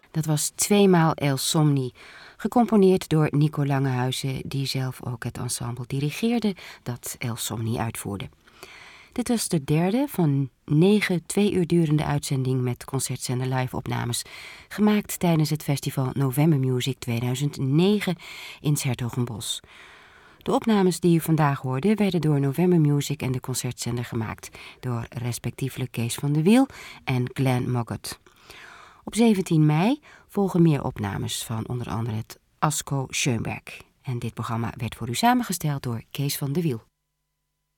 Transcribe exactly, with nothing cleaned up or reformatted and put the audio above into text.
Dat was tweemaal El Somni, gecomponeerd door Nico Langehuizen, die zelf ook het ensemble dirigeerde dat El Somni uitvoerde. Dit was de derde van negen twee uur durende uitzending met Concertzender live-opnames, gemaakt tijdens het festival November Music tweeduizend negen in 's Hertogenbosch. De opnames die u vandaag hoorde werden door November Music en de Concertzender gemaakt, door respectievelijk Kees van de Wiel en Glenn Moggot. Op zeventien mei volgen meer opnames van onder andere het Asko Schoenberg. En dit programma werd voor u samengesteld door Kees van de Wiel.